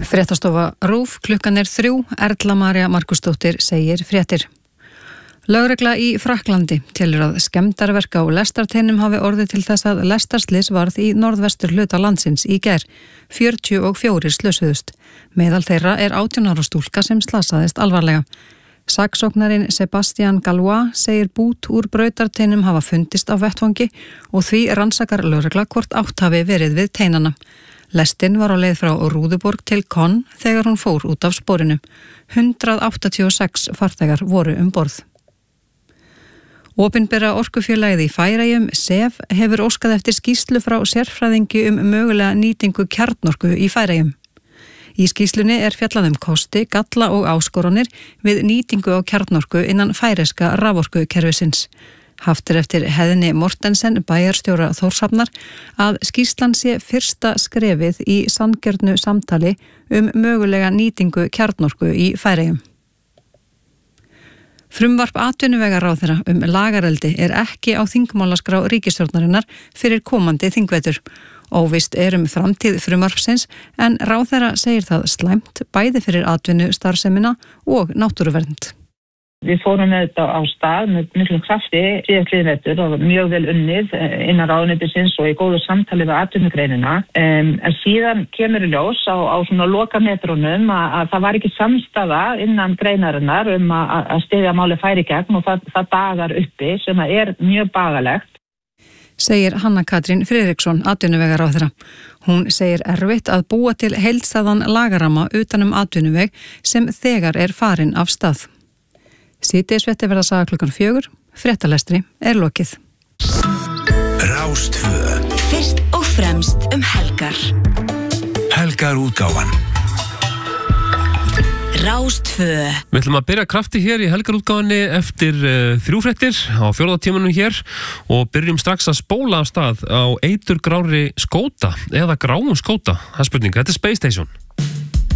Fréttastofa RÚV, klukkan 3, Erla María Markusdóttir segir fréttir. Lögregla í Frakklandi telur að skemmdarverk á lestarteinum hafi orðið til þess að lestarslys varð í norðvestur hluta landsins í gær. 44 slösuðust. Meðal þeirra 18 ára stúlka sem slasaðist alvarlega. Saksóknarinn Sebastian Galois segir bút úr brautarteinum hafa fundist á vettvangi og því rannsakar lögregla hvort átt hafi verið við teinana. Lestin var á leið frá Rúðuborg til Konn þegar hún fór út af sporinu. 186 farþegar voru borð. Opinbera orkufélagið í Færeyjum, SEF, hefur óskað eftir skýrslu frá sérfræðingi mögulega nýtingu kjarnorku í Færeyjum. Í skýrslunni fjallað kosti, galla og áskoranir við nýtingu á kjarnorku innan færeyska raforkukerfisins. Haft eftir Heðni Mortensen, bæjarstjóra Þórshafnar, að skýrslan sé fyrsta skrefið í sanngjörnu samtali mögulega nýtingu kjarnorku í Færeyjum. Frumvarp atvinnuvegaráðherra lagareldi ekki á þingmálaskrá ríkisstjórnarinnar fyrir komandi þingvetur. Óvíst framtíð frumvarpsins en ráðherra segir það slæmt bæði fyrir atvinnustarfsemina og náttúruvernd. Við fórum með þetta á stað með miklum krafti síðastliðinn vetur og mjög vel unnið innan ráðuneytisins og í góðu samtali við atvinnugreinina. En síðan kemur í ljós á svona lokametrunum að það var ekki samstaða innan greinarinnar að styðja máli færi gegn og það dagar uppi sem mjög bagalegt. Segir Hanna Katrín Friðriksson, atvinnuvegaráðherra. Hún segir erfitt að búa til heildstæðan lagaramma utan atvinnuveg sem þegar farin af stað. Síðdegisfréttir verða sagðar klukkan 4, fréttalestri lokið. Rás 2. Fyrst og fremst helgar. Helgarútgáfan. Rás 2. Við ætlum að byrja krafti hér í helgarútgáfinni eftir 3 fréttir á 4. tímanum hér og byrjum strax að spóla af stað á eiturgrári skóta eða gráum skóta. Það er spurning, þetta Space Station.